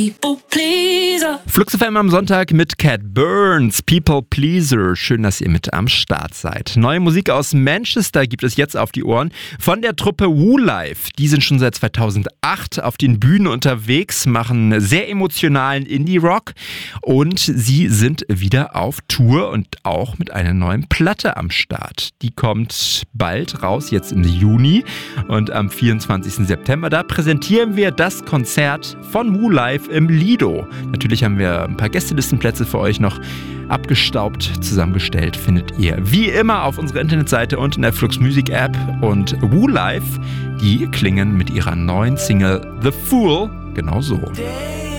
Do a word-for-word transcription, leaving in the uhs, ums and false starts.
People Pleaser. Flux F M am Sonntag mit Cat Burns, People Pleaser. Schön, dass ihr mit am Start seid. Neue Musik aus Manchester gibt es jetzt auf die Ohren von der Truppe Woo Life. Die sind schon seit zweitausendacht auf den Bühnen unterwegs, machen sehr emotionalen Indie-Rock und sie sind wieder auf Tour und auch mit einer neuen Platte am Start. Die kommt bald raus, jetzt im Juni, und am vierundzwanzigsten September, da präsentieren wir das Konzert von Woo Life im Lido. Natürlich haben wir ein paar Gästelistenplätze für euch noch abgestaubt zusammengestellt. Findet ihr wie immer auf unserer Internetseite und in der Flux Music App. Und Woo Life, die klingen mit ihrer neuen Single The Fool genau so.